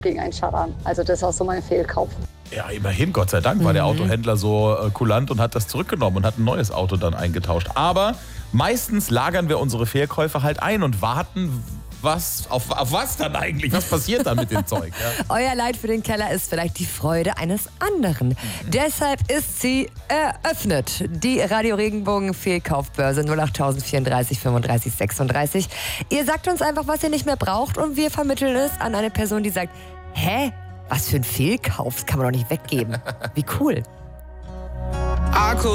gegen einen Scharan. Also das ist auch so mein Fehlkauf. Ja, immerhin, Gott sei Dank, war der Autohändler so kulant und hat das zurückgenommen und hat ein neues Auto dann eingetauscht. Aber meistens lagern wir unsere Fehlkäufe halt ein und warten, auf was dann eigentlich? Was passiert dann mit dem Zeug? Ja? Euer Leid für den Keller ist vielleicht die Freude eines anderen. Deshalb ist sie eröffnet. Die Radio Regenbogen Fehlkaufbörse 08034 35 36. Ihr sagt uns einfach, was ihr nicht mehr braucht und wir vermitteln es an eine Person, die sagt, hä? Was für ein Fehlkauf? Das kann man doch nicht weggeben. Wie cool.